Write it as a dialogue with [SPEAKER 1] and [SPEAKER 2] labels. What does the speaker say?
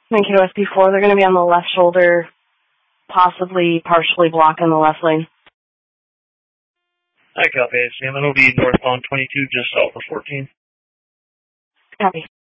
[SPEAKER 1] Mankato SP4, they're going to be on the left shoulder, possibly partially blocking the left lane.
[SPEAKER 2] I copy, Sam. It'll be northbound 22, just south of 14.
[SPEAKER 1] Copy.